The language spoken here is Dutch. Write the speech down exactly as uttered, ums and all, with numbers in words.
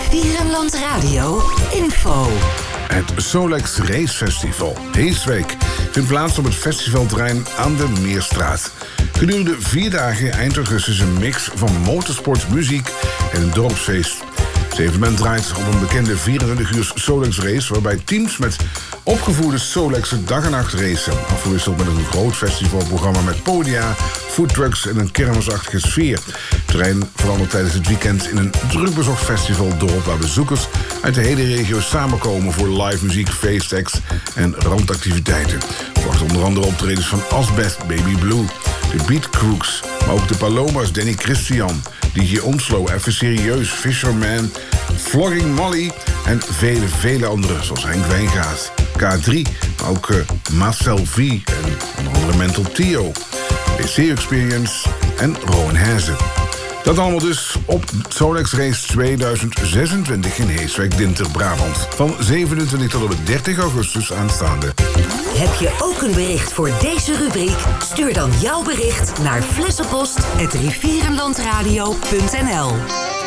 Rivierenland Radio info. Het Solex Race Festival Heeswijk vindt plaats op het festivalterrein aan de Meerstraat. Gedurende vier dagen eind augustus een mix van motorsport, muziek en een dorpsfeest. Het evenement draait op een bekende vierentwintig uur Solex race, waarbij teams met opgevoerde Solex'en dag en nacht racen. Afgewisseld met een groot festivalprogramma met podia, foodtrucks en een kermisachtige sfeer. Het terrein verandert tijdens het weekend in een drukbezocht festivaldorp waar bezoekers uit de hele regio samenkomen voor live muziek, feestacts en randactiviteiten. Verwacht onder andere optredens van Asbest, Baby Blue, de Beat Crooks, maar ook de Palomas, Danny Christian, D J Onslow, Even Serieus, Fisherman, Flogging Molly en vele, vele anderen, zoals Henk Wijngaard, K drie, maar ook uh, Marcel V en onder andere Mental Theo, P C Experience en Rowan Hezen. Dat allemaal dus op Solex Race tweeduizend zesentwintig in Heeswijk, Dinter-Brabant. Van zevenentwintig tot en met dertig augustus aanstaande. Heb je ook een bericht voor deze rubriek? Stuur dan jouw bericht naar flessenpost apenstaartje rivierenlandradio punt n l.